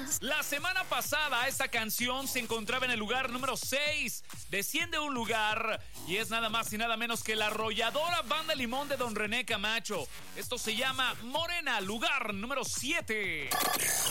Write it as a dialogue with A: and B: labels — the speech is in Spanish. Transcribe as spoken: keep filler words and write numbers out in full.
A: La semana pasada esta canción se encontraba en el lugar número seis. Desciende un lugar y es nada más y nada menos que la arrolladora Banda Limón de Don René Camacho. Esto se llama Morena, lugar número siete.